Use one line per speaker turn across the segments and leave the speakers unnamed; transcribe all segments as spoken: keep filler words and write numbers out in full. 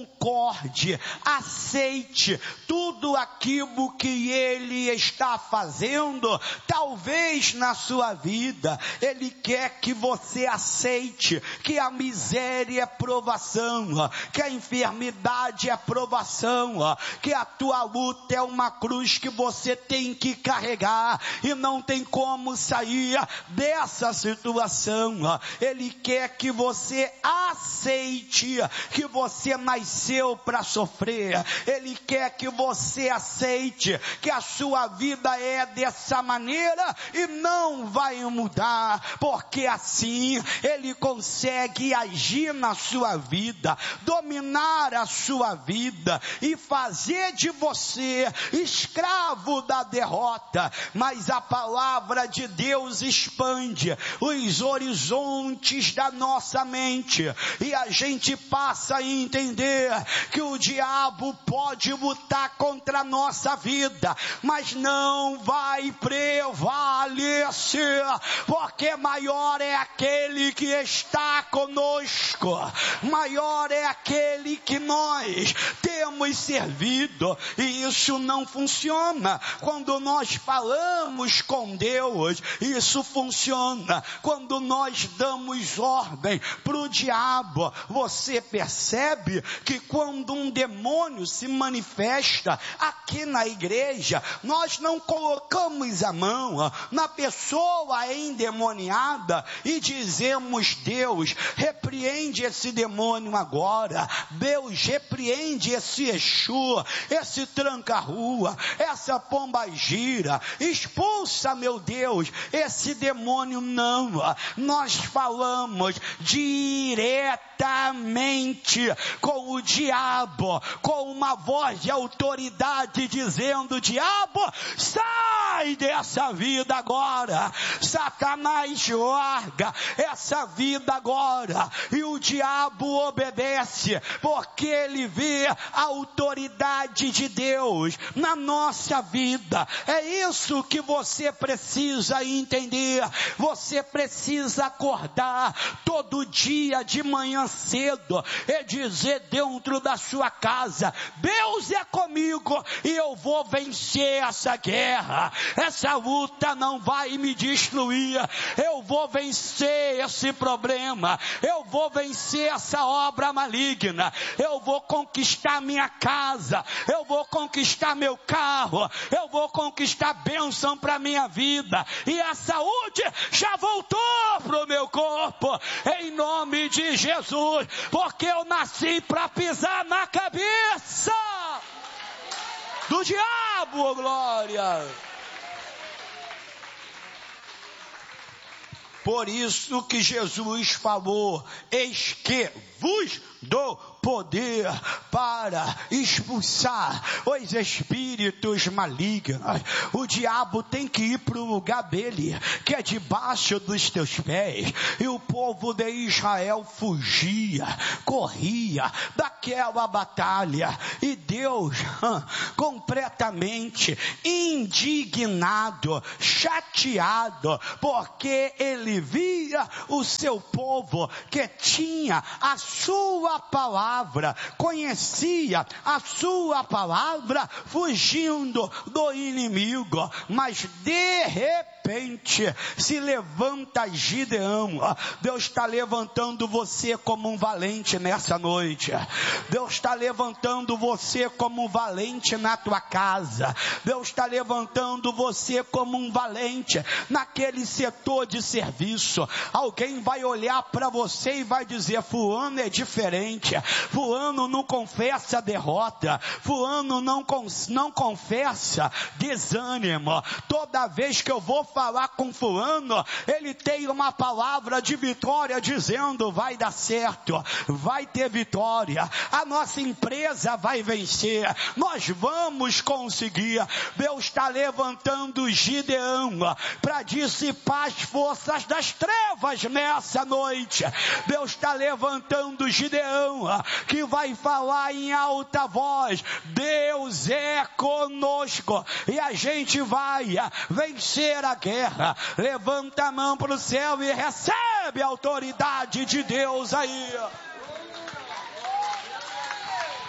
concorde, aceite tudo aquilo que Ele está fazendo. Talvez na sua vida, Ele quer que você aceite que a miséria é provação, que a enfermidade é provação, que a tua luta é uma cruz que você tem que carregar e não tem como sair dessa situação. Ele quer que você aceite que você nasceu para sofrer. Ele quer que você aceite que a sua vida é dessa maneira e não vai mudar, porque assim Ele consegue agir na sua vida, dominar a sua vida e fazer de você escravo da derrota. Mas a palavra de Deus expande os horizontes da nossa mente e a gente passa a entender que o diabo pode lutar contra a nossa vida, mas não vai prevalecer, porque maior é aquele que está conosco, maior é aquele que nós temos servido. E isso não funciona quando nós falamos com Deus, isso funciona quando nós damos ordem para o diabo. Você percebe que quando um demônio se manifesta aqui na igreja, nós não colocamos a mão na pessoa endemoniada e dizemos: Deus, repreende esse demônio agora. Deus, repreende esse Exu, esse tranca-rua, essa pombagira, expulsa, meu Deus, esse demônio. Não, nós falamos diretamente com o diabo, com uma voz de autoridade, dizendo: diabo, sai dessa vida agora. Satanás, larga essa vida agora. E o diabo obedece, porque ele vê a autoridade de Deus na nossa vida. É isso que você precisa entender. Você precisa acordar todo dia de manhã cedo e dizer dentro da sua casa: Deus é comigo e eu vou vencer essa guerra. Essa luta não vai me destruir. Eu vou vencer esse problema. Eu vou vencer essa obra maligna. Eu vou conquistar minha casa. Eu vou conquistar meu carro. Eu vou conquistar bênção para minha vida. E a saúde já voltou pro meu corpo, em nome de Jesus, porque eu nasci para pisar na cabeça do diabo. Oh, glória! Por isso que Jesus falou: eis que vos dou poder para expulsar os espíritos malignos. O diabo tem que ir para o lugar dele, que é debaixo dos teus pés. E o povo de Israel fugia, corria daquela batalha. E Deus, completamente indignado, chateado, porque ele via o seu povo que tinha a sua palavra, conhecia a sua palavra, fugindo do inimigo. Mas de repente se levanta Gideão. Deus está levantando você como um valente nessa noite. Deus está levantando você como um valente na tua casa. Deus está levantando você como um valente naquele setor de serviço. Alguém vai olhar para você e vai dizer: fulano é diferente, fulano não confessa derrota, fulano não, não confessa desânimo. Toda vez que eu vou falar com fulano, ele tem uma palavra de vitória, dizendo: vai dar certo, vai ter vitória, a nossa empresa vai vencer, nós vamos conseguir. Deus está levantando Gideão para dissipar as forças das trevas nessa noite. Deus está levantando Gideão, que vai falar em alta voz: Deus é conosco e a gente vai vencer a guerra. Levanta a mão para o céu e recebe a autoridade de Deus aí.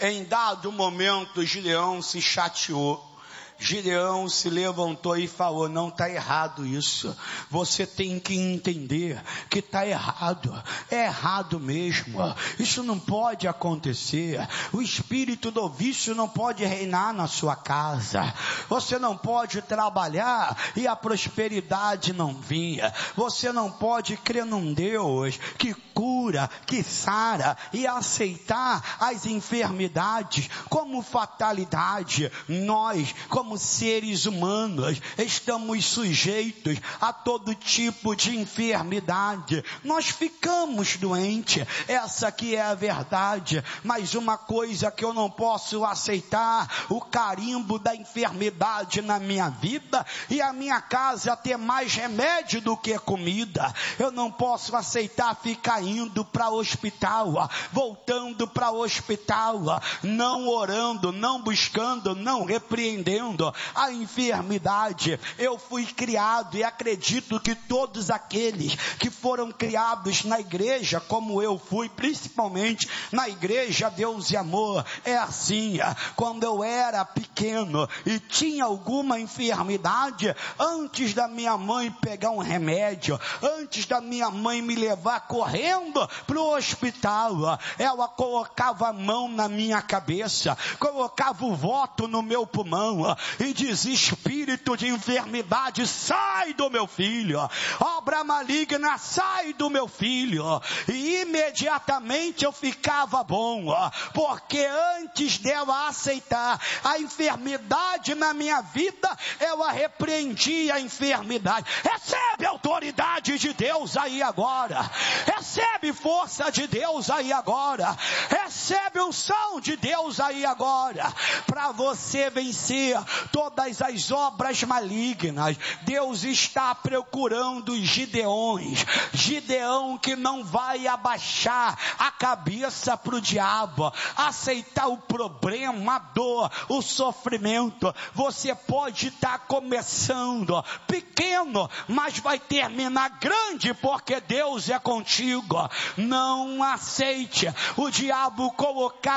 Em dado momento, Gideão se chateou. Gideão se levantou e falou: não está errado isso, você tem que entender que está errado, é errado mesmo, isso não pode acontecer, o espírito do vício não pode reinar na sua casa, você não pode trabalhar e a prosperidade não vinha, você não pode crer num Deus que cura, que sara e aceitar as enfermidades como fatalidade. Nós, como Como seres humanos, estamos sujeitos a todo tipo de enfermidade. Nós ficamos doentes, essa que é a verdade. Mas uma coisa que eu não posso aceitar: o carimbo da enfermidade na minha vida e a minha casa ter mais remédio do que comida. Eu não posso aceitar ficar indo para o hospital, voltando para o hospital, não orando, não buscando, não repreendendo a enfermidade. Eu fui criado e acredito que todos aqueles que foram criados na igreja, como eu fui, principalmente na igreja Deus e Amor, é assim: quando eu era pequeno e tinha alguma enfermidade, antes da minha mãe pegar um remédio, antes da minha mãe me levar correndo para o hospital, ela colocava a mão na minha cabeça, colocava o voto no meu pulmão e diz: espírito de enfermidade, sai do meu filho, obra maligna, sai do meu filho. E imediatamente eu ficava bom, porque antes dela aceitar a enfermidade na minha vida, ela repreendia a enfermidade. Recebe a autoridade de Deus aí agora, recebe força de Deus aí agora, recebe unção de Deus aí agora, para você vencer todas as obras malignas. Deus está procurando Gideões, Gideão que não vai abaixar a cabeça para o diabo, aceitar o problema, a dor, o sofrimento. Você pode estar começando pequeno, mas vai terminar grande, porque Deus é contigo. Não aceite o diabo colocar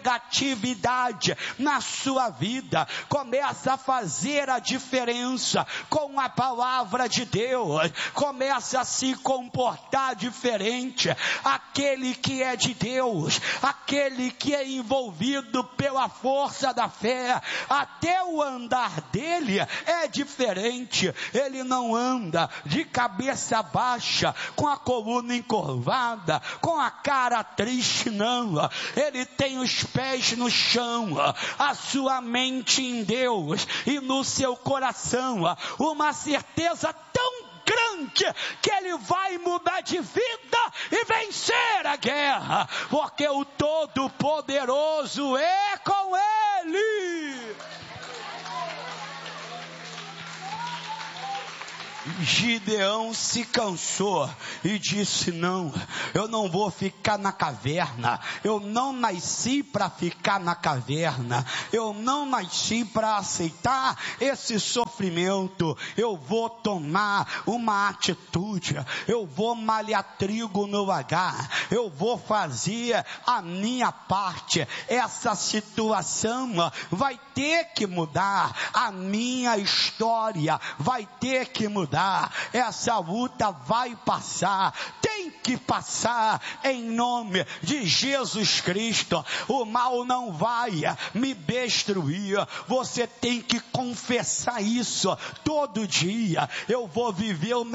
negatividade na sua vida. Começa a fazer a diferença com a palavra de Deus, começa a se comportar diferente. Aquele que é de Deus, aquele que é envolvido pela força da fé, até o andar dele é diferente. Ele não anda de cabeça baixa, com a coluna encurvada, com a cara triste, não. Ele tem os pés no chão, a sua mente em Deus e no seu coração uma certeza tão grande que ele vai mudar de vida e vencer a guerra, porque o Todo-Poderoso é com ele. Gideão se cansou e disse: não, eu não vou ficar na caverna, eu não nasci para ficar na caverna, eu não nasci para aceitar esse sofrimento. Eu vou tomar uma atitude, eu vou malhar trigo no lagar, eu vou fazer a minha parte. Essa situação vai ter que mudar, a minha história vai ter que mudar. Essa luta vai passar, tem que passar em nome de Jesus Cristo. O mal não vai me destruir, você tem que confessar isso todo dia. Eu vou viver o